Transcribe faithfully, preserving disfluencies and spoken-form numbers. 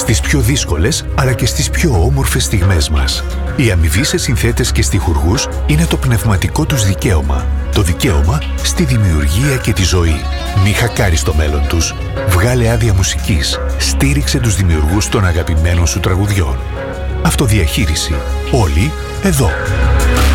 στις πιο δύσκολες αλλά και στις πιο όμορφες στιγμές μας. Η αμοιβή σε συνθέτες και στιχουργούς είναι το πνευματικό τους δικαίωμα. Το δικαίωμα στη δημιουργία και τη ζωή. Μη χακάρεις το μέλλον τους. Βγάλε άδεια μουσικής. Στήριξε τους δημιουργούς των αγαπημένων σου τραγουδιών. Αυτοδιαχείριση. Όλοι εδώ.